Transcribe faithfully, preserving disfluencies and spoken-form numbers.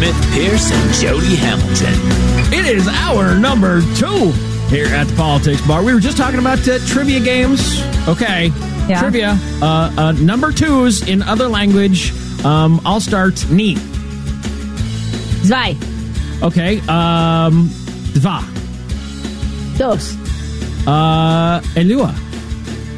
Smith Pierce and Jody Hamilton. It is hour number two here at the Politics Bar. We were just talking about uh, trivia games. Okay. Yeah. Trivia. Uh, uh, number twos in other language. Um, I'll start. Ni. Zwei. Okay. Um, dva. Dos. Uh, Elua.